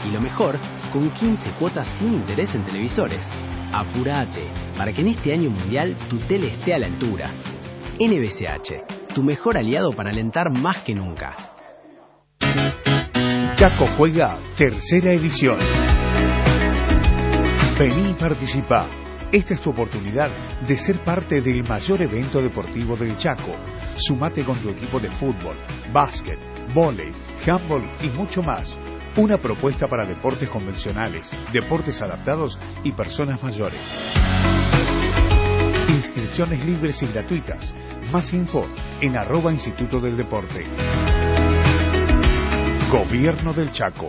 Y lo mejor, con 15 cuotas sin interés en televisores. Apúrate, para que en este año mundial tu tele esté a la altura. NBCH, tu mejor aliado para alentar más que nunca. Chaco Juega, tercera edición. Vení y participá. Esta es tu oportunidad de ser parte del mayor evento deportivo del Chaco. Sumate con tu equipo de fútbol, básquet, vóley, handball y mucho más. Una propuesta para deportes convencionales, deportes adaptados y personas mayores. Inscripciones libres y gratuitas. Más info en @Instituto del Deporte. Gobierno del Chaco.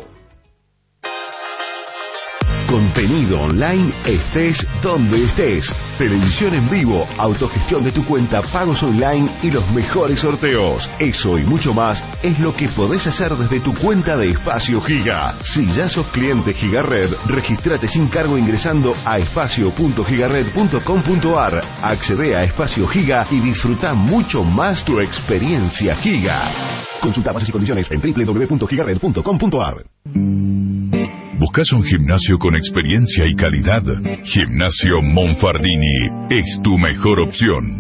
Contenido online, estés donde estés. Televisión en vivo, autogestión de tu cuenta, pagos online y los mejores sorteos. Eso y mucho más es lo que podés hacer desde tu cuenta de Espacio Giga. Si ya sos cliente Gigared, registrate sin cargo ingresando a espacio.gigared.com.ar. Accede a Espacio Giga y disfruta mucho más tu experiencia Giga. Consulta bases y condiciones en www.gigared.com.ar. ¿Buscas un gimnasio con experiencia y calidad? Gimnasio Monfardini es tu mejor opción.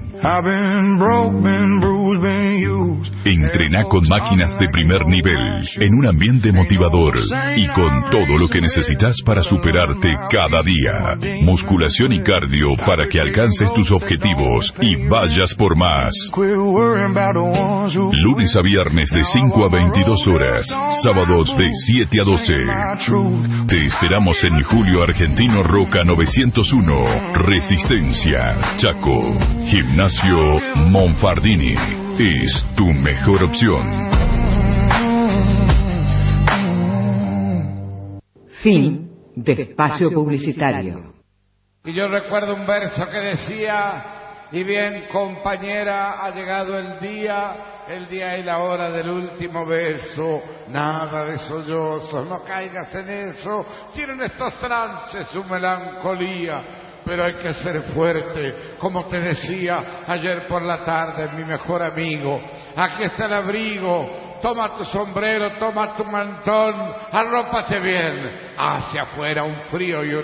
Entrená con máquinas de primer nivel, en un ambiente motivador y con todo lo que necesitas para superarte cada día. Musculación y cardio para que alcances tus objetivos y vayas por más. Lunes a viernes de 5 a 22 horas, sábados de 7 a 12. Te esperamos en Julio Argentino Roca 901, Resistencia, Chaco. Gimnasio Monfardini es tu mejor opción. Fin de espacio publicitario. Y yo recuerdo un verso que decía: y bien, compañera, ha llegado el día y la hora del último beso. Nada de sollozos, no caigas en eso. Tienen estos trances su melancolía, pero hay que ser fuerte, como te decía ayer por la tarde, mi mejor amigo. Aquí está el abrigo, toma tu sombrero, toma tu mantón, arrópate bien. Hacia afuera un frío y un